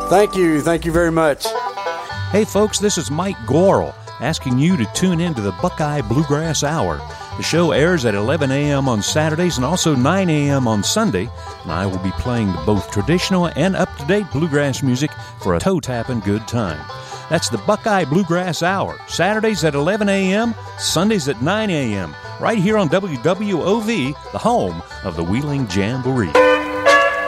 Thank you very much. Hey folks, this is Mike Gorel asking you to tune in to the Buckeye Bluegrass Hour. The show airs at 11 a.m. on Saturdays and also 9 a.m. on Sunday, and I will be playing both traditional and up-to-date bluegrass music for a toe-tapping good time. That's the Buckeye Bluegrass Hour, Saturdays at 11 a.m., Sundays at 9 a.m., right here on WWOV, the home of the Wheeling Jamboree.